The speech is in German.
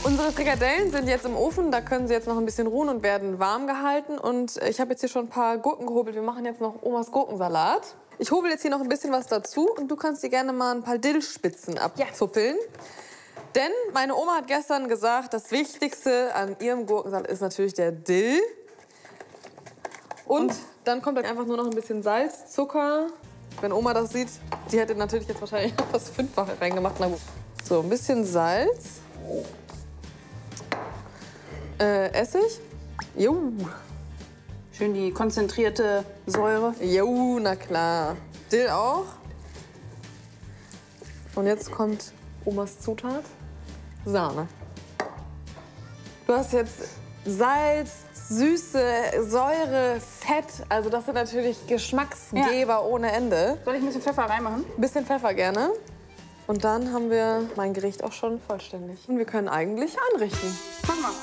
Unsere Frikadellen sind jetzt im Ofen, da können sie jetzt noch ein bisschen ruhen und werden warm gehalten. Und ich habe jetzt hier schon ein paar Gurken gehobelt. Wir machen jetzt noch Omas Gurkensalat. Ich hobel jetzt hier noch ein bisschen was dazu und du kannst dir gerne mal ein paar Dillspitzen abzuppeln. Denn meine Oma hat gestern gesagt, das Wichtigste an ihrem Gurkensalat ist natürlich der Dill. Und dann kommt dann einfach nur noch ein bisschen Salz, Zucker. Wenn Oma das sieht, die hätte natürlich jetzt wahrscheinlich noch das Fünffache reingemacht. Na gut. So, ein bisschen Salz. Essig. Jo. Schön die konzentrierte Säure. Jo, na klar. Dill auch. Und jetzt kommt Omas Zutat. Sahne. Du hast jetzt Salz, Süße, Säure, Fett. Also das sind natürlich Geschmacksgeber ohne Ende. Soll ich ein bisschen Pfeffer reinmachen? Ein bisschen Pfeffer gerne. Und dann haben wir mein Gericht auch schon vollständig. Und wir können eigentlich anrichten. Mach mal.